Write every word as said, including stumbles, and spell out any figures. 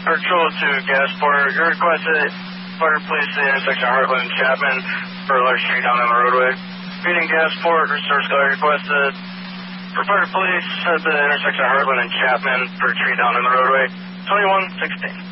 Virtual to Gasport. You're requested fire police at the intersection of Heartland and Chapman for a large tree down on the roadway. Feeding Gasport, resource guy requested for fire police at the intersection of Heartland and Chapman for a tree down on the roadway. twenty-one sixteen.